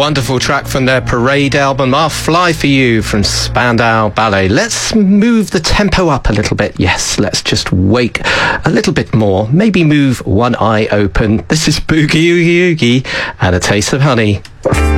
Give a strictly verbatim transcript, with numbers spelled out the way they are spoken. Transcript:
wonderful track from their Parade album, I'll Fly For You from Spandau Ballet. Let's move the tempo up a little bit. Yes, let's just wake a little bit more. Maybe move one eye open. This is Boogie Oogie Oogie and A Taste of Honey.